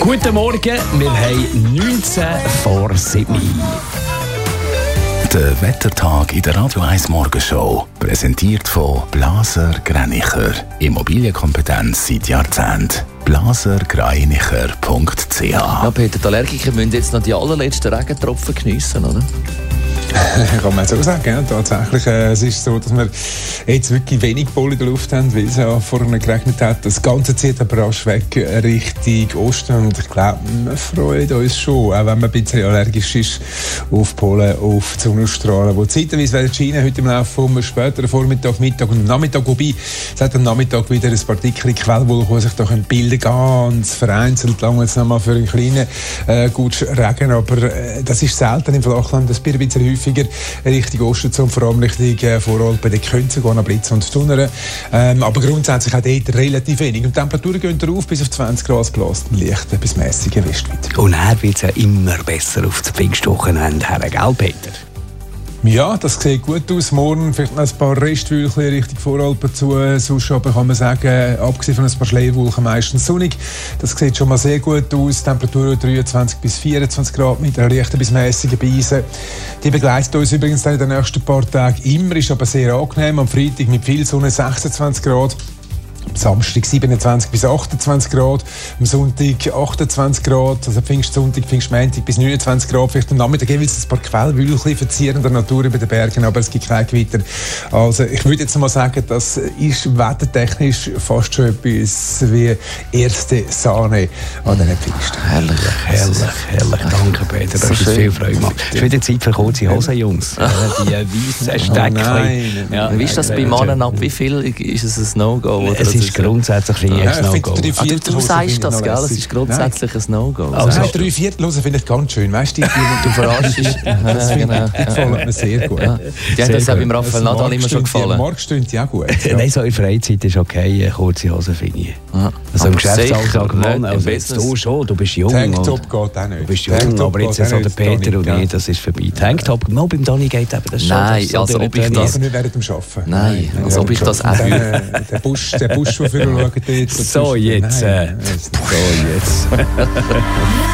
Guten Morgen, wir haben 19 vor 7. Der Wettertag in der Radio 1 Morgenshow. Präsentiert von Blaser Greinicher. Immobilienkompetenz seit Jahrzehnten. blasergreinicher.ch. Ja, Peter, die Allergiker müssen jetzt noch die allerletzten Regentropfen geniessen, oder? Kann man so sagen, ja. Tatsächlich. Es ist so, dass wir jetzt wirklich wenig Pollen in der Luft haben, weil es ja vorhin geregnet hat. Das Ganze zieht aber rasch weg Richtung Osten. Und ich glaube, wir freuen uns schon, auch wenn man ein bisschen allergisch ist auf Pollen, auf die Sonnenstrahlen, die zeitweise scheinen heute im Laufe vom späteren Vormittag, Mittag und Nachmittag. Wobei, es hat am Nachmittag wieder ein paar dickere Quellwolken, die sich da bilden können. Und vereinzelt lange jetzt noch mal für einen kleinen guten Regen. Aber das ist selten im Flachland. Das wird ein bisschen häufiger Richtung Osten und vor allem Richtung Voralpen. Da können sie gehen, Blitz und Donnern. Aber grundsätzlich auch dort relativ wenig. Und die Temperaturen gehen rauf bis auf 20 Grad, bläst ein leichter bis mässiger Westwind. Und er wird es ja immer besser auf das Pfingstwochenende her, gell, Peter? Ja, das sieht gut aus. Morgen vielleicht noch ein paar Restwölkchen Richtung Voralpen zu. Sonst aber kann man sagen, abgesehen von ein paar Schleierwolken meistens sonnig. Das sieht schon mal sehr gut aus. Temperatur 23 bis 24 Grad mit einer leichten bis mäßigen Brise. Die begleitet uns übrigens dann in den nächsten paar Tagen immer, ist aber sehr angenehm. Am Freitag mit viel Sonne 26 Grad. Am Samstag 27 bis 28 Grad, am Sonntag 28 Grad, also Pfingstsonntag, Pfingstmontag bis 29 Grad. Vielleicht am Nachmittag jeweils ein paar Quellwölkchen verzierender Natur über den Bergen, aber es gibt kein Gewitter. Also ich würde jetzt mal sagen, das ist wettertechnisch fast schon etwas wie erste Sahne an diesen Pfingsten. Herrlich. Danke, Peter, das ist viel Freude gemacht. Es ist wieder Zeit für kurze Hosen, Jungs. Die weißen Steckchen. Ja, wie ist das bei Männern ab? Wie viel ist es ein No-Go? Es ist grundsätzlich ein No-Go. Du sagst das, gell? Es ist grundsätzlich ein No-Go. Also 3/4 finde ich ganz schön. Weißt du, du verarschst. Das gefällt mir sehr gut. Ja. Die haben das auch beim Raphael Nadal immer schon gefallen. Marc stimmt ja auch gut. Ja. Nein, so in Freizeit ist okay, kurze Hosen finde ich. Also im Geschäftsalltag, also jetzt du schon, du bist jung. Tanktop geht auch nicht. Du bist jung, aber jetzt so der Peter und ich, das ist vorbei. Tanktop, no, beim Dani geht eben das schon. Nein, also ob ich das... nicht während dem Arbeiten. Nein, als ob ich das auch... Der Busch, der für schauen dort. So jetzt. So jetzt.